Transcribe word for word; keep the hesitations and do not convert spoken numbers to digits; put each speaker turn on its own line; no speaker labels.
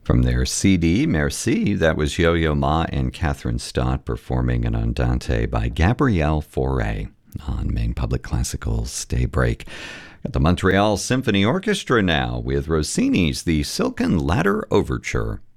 From their C D, Merci, that was Yo-Yo Ma and Catherine Stott performing an Andante by Gabrielle Fauré on Maine Public Classical's Daybreak. At the Montreal Symphony Orchestra now with Rossini's The Silken Ladder Overture.